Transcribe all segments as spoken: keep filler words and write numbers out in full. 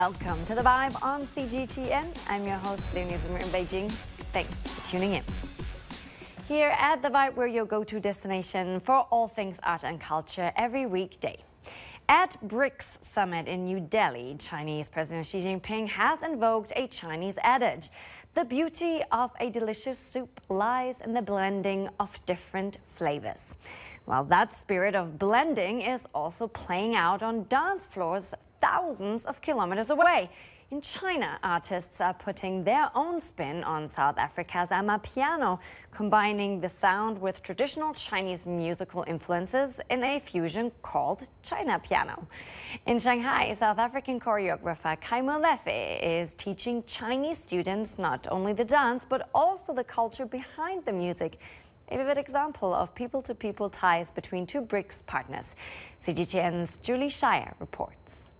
Welcome to The Vibe on C G T N. I'm your host, Leonie Zimmer in Beijing. Thanks for tuning in. Here at The Vibe, we're your go-to destination for all things art and culture every weekday. At BRICS Summit in New Delhi, Chinese President Xi Jinping has invoked a Chinese adage. The beauty of a delicious soup lies in the blending of different flavors. Well, that spirit of blending is also playing out on dance floors thousands of kilometers away. In China, artists are putting their own spin on South Africa's Amapiano, combining the sound with traditional Chinese musical influences in a fusion called China Piano. In Shanghai, South African choreographer Kai Molefe is teaching Chinese students not only the dance, but also the culture behind the music. A vivid example of people-to-people ties between two BRICS partners. C G T N's Julie Shire reports.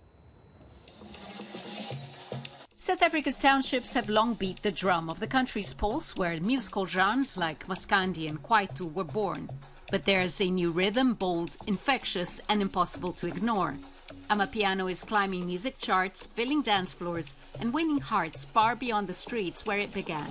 South Africa's townships have long beat the drum of the country's pulse, where musical genres like Maskandi and Kwaito were born. But there's a new rhythm, bold, infectious, and impossible to ignore. Amapiano is climbing music charts, filling dance floors, and winning hearts far beyond the streets where it began.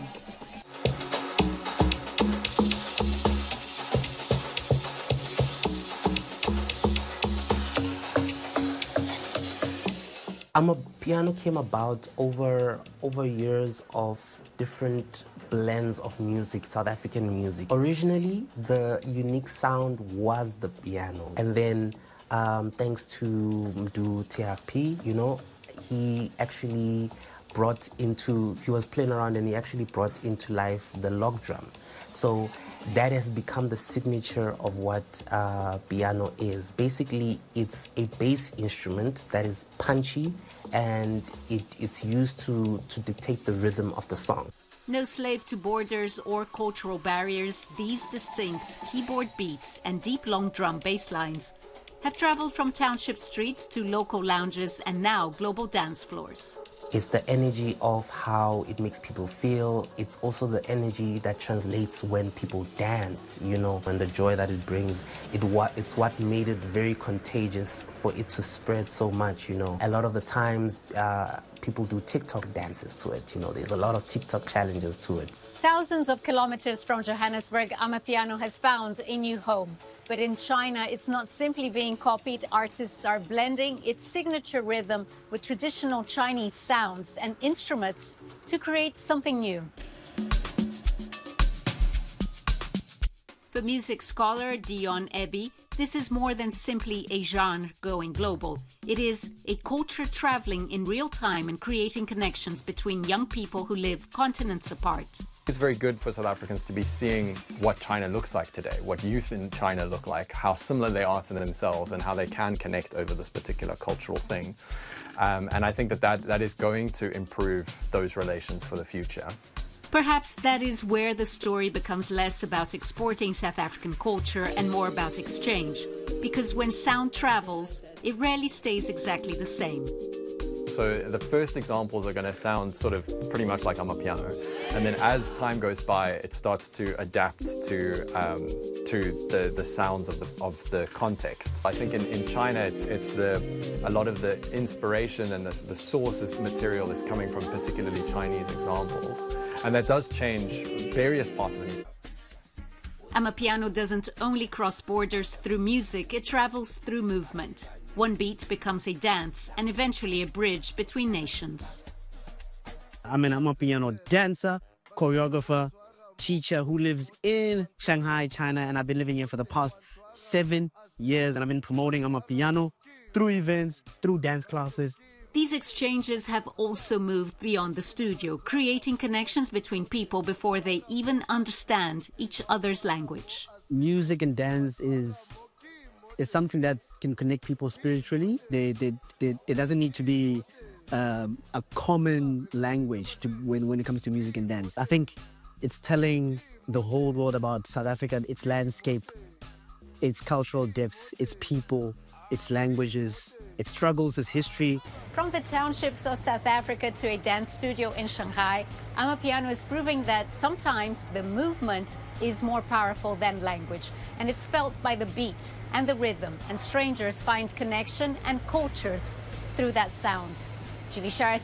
Amapiano came about over over years of different blends of music, South African music. Originally, the unique sound was the piano, and then um, thanks to Mdu T R P, you know, he actually brought into, he was playing around and he actually brought into life the log drum. So that has become the signature of what uh, piano is. Basically, it's a bass instrument that is punchy, and it, it's used to, to dictate the rhythm of the song. No slave to borders or cultural barriers, these distinct keyboard beats and deep long drum bass lines have traveled from township streets to local lounges and now global dance floors. It's the energy of how it makes people feel. It's also the energy that translates when people dance, you know, and the joy that it brings. It what It's what made it very contagious for it to spread so much, you know. A lot of the times, uh, people do TikTok dances to it, you know. There's a lot of TikTok challenges to it. Thousands of kilometers from Johannesburg, Amapiano has found a new home. But in China, it's not simply being copied. Artists are blending its signature rhythm with traditional Chinese sounds and instruments to create something new. For music scholar Dion Eby, this is more than simply a genre going global. It is a culture traveling in real time and creating connections between young people who live continents apart. It's very good for South Africans to be seeing what China looks like today, what youth in China look like, how similar they are to themselves, and how they can connect over this particular cultural thing. Um, and I think that, that that is going to improve those relations for the future. Perhaps that is where the story becomes less about exporting South African culture and more about exchange. Because when sound travels, it rarely stays exactly the same. So the first examples are going to sound sort of pretty much like Amapiano. And then as time goes by, it starts to adapt to um, to the, the sounds of the, of the context. I think in, in China, it's, it's the, a lot of the inspiration and the, the source material is coming from particularly Chinese examples. And that does change various parts of the music. Amapiano doesn't only cross borders through music, it travels through movement. One beat becomes a dance and eventually a bridge between nations. I'm an Amapiano dancer, choreographer, teacher who lives in Shanghai, China, and I've been living here for the past seven years, and I've been promoting Amapiano through events, through dance classes. These exchanges have also moved beyond the studio, creating connections between people before they even understand each other's language. Music and dance is is something that can connect people spiritually. They, they, they, it doesn't need to be um, a common language to, when, when it comes to music and dance. I think it's telling the whole world about South Africa, its landscape, its cultural depth, its people, its languages, its struggles, its history. From the townships of South Africa to a dance studio in Shanghai, Amapiano is proving that sometimes the movement is more powerful than language, and it's felt by the beat and the rhythm, and strangers find connection and cultures through that sound. Julie Shara,